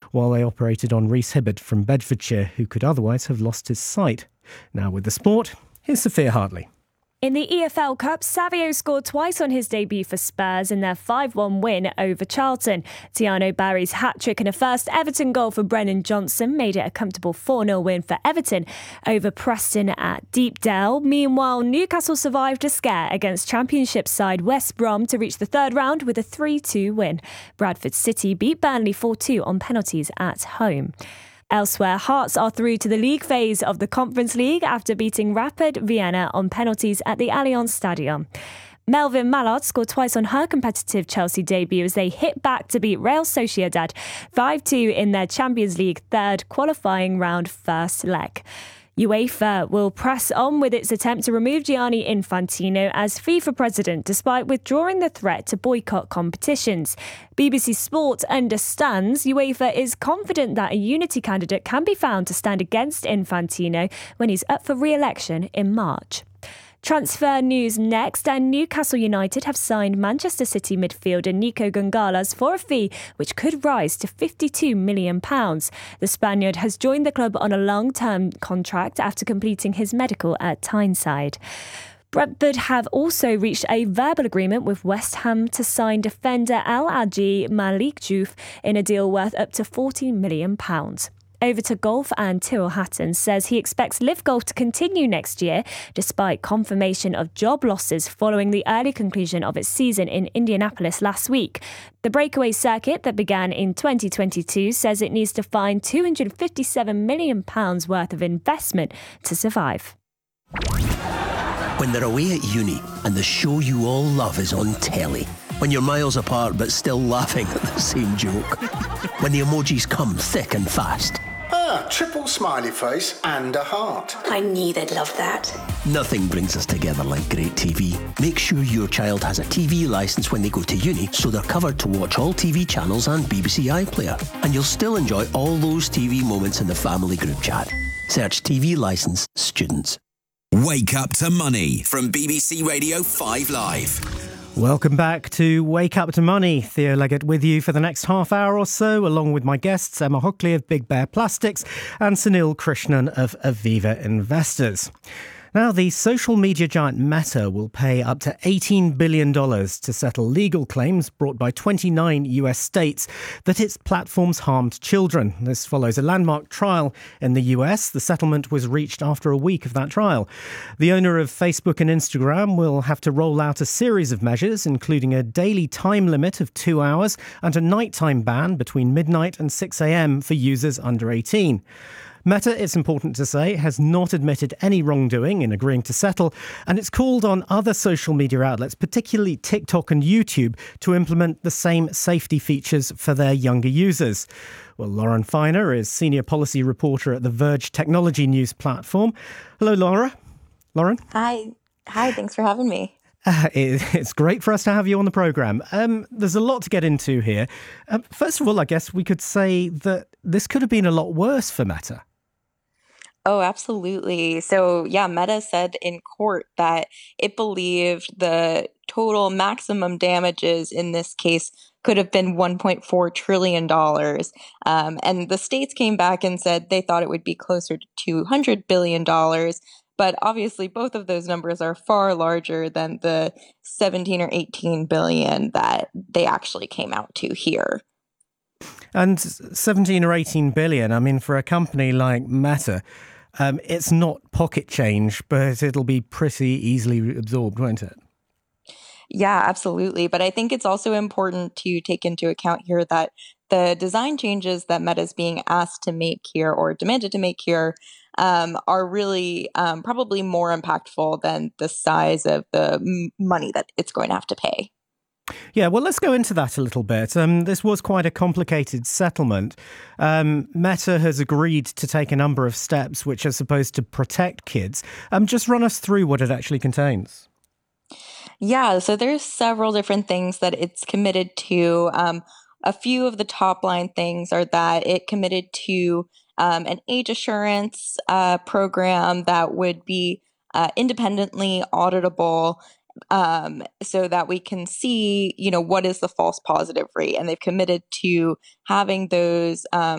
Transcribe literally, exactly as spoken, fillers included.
while they operated on Rhys Hibbard from Bedfordshire, who could otherwise have lost his sight. Now with the sport, here's Sophia Hartley. In the E F L Cup, Savio scored twice on his debut for Spurs in their five one win over Charlton. Tiano Barry's hat-trick and a first Everton goal for Brennan Johnson made it a comfortable four nil win for Everton over Preston at Deepdale. Meanwhile, Newcastle survived a scare against Championship side West Brom to reach the third round with a three two win. Bradford City beat Burnley four two on penalties at home. Elsewhere, Hearts are through to the league phase of the Conference League after beating Rapid Vienna on penalties at the Allianz Stadium. Melvin Mallard scored twice on her competitive Chelsea debut as they hit back to beat Real Sociedad five two in their Champions League third qualifying round first leg. UEFA will press on with its attempt to remove Gianni Infantino as FIFA president, despite withdrawing the threat to boycott competitions. B B C Sport understands UEFA is confident that a unity candidate can be found to stand against Infantino when he's up for re-election in March. Transfer news next, and Newcastle United have signed Manchester City midfielder Nico Gonzalez for a fee which could rise to fifty-two million pounds. The Spaniard has joined the club on a long-term contract after completing his medical at Tyneside. Brentford have also reached a verbal agreement with West Ham to sign defender Al Aji Malik Diouf in a deal worth up to forty million pounds. Over to golf, and Tyrrell Hatton says he expects Live Golf to continue next year despite confirmation of job losses following the early conclusion of its season in Indianapolis last week. The breakaway circuit that began in twenty twenty-two says it needs to find two hundred fifty-seven million pounds worth of investment to survive. When they're away at uni and the show you all love is on telly. When you're miles apart but still laughing at the same joke. When the emojis come thick and fast. Ah, triple smiley face and a heart. I knew they'd love that. Nothing brings us together like great T V. Make sure your child has a T V licence when they go to uni so they're covered to watch all T V channels and B B C iPlayer. And you'll still enjoy all those T V moments in the family group chat. Search T V licence students. Wake Up to Money from B B C Radio five Live. Welcome back to Wake Up to Money. Theo Leggett with you for the next half hour or so, along with my guests Emma Hockley of Big Bear Plastics and Sunil Krishnan of Aviva Investors. Now, the social media giant Meta will pay up to eighteen billion dollars to settle legal claims brought by twenty-nine U S states that its platforms harmed children. This follows a landmark trial in the U S. The settlement was reached after a week of that trial. The owner of Facebook and Instagram will have to roll out a series of measures, including a daily time limit of two hours and a nighttime ban between midnight and six a.m. for users under eighteen. Meta, it's important to say, has not admitted any wrongdoing in agreeing to settle, and it's called on other social media outlets, particularly TikTok and YouTube, to implement the same safety features for their younger users. Well, Lauren Feiner is senior policy reporter at the Verge Technology News platform. Hello, Laura. Lauren. Hi. Hi, thanks for having me. Uh, it, it's great for us to have you on the programme. Um, there's a lot to get into here. Um, first of all, I guess we could say that this could have been a lot worse for Meta. Oh, absolutely. So, yeah, Meta said in court that it believed the total maximum damages in this case could have been one point four trillion dollars. Um, and the states came back and said they thought it would be closer to two hundred billion dollars. But obviously, both of those numbers are far larger than the seventeen or eighteen billion that they actually came out to here. And seventeen or eighteen billion, I mean, for a company like Meta, um, it's not pocket change, but it'll be pretty easily absorbed, won't it? Yeah, absolutely. But I think it's also important to take into account here that the design changes that Meta is being asked to make here or demanded to make here um, are really um, probably more impactful than the size of the m- money that it's going to have to pay. Yeah, well, let's go into that a little bit. Um, this was quite a complicated settlement. Um, Meta has agreed to take a number of steps which are supposed to protect kids. Um, just run us through what it actually contains. Yeah, so there's several different things that it's committed to. Um, a few of the top line things are that it committed to um, an age assurance uh, program that would be uh, independently auditable, um, so that we can see, you know, what is the false positive rate. And they've committed to having those um,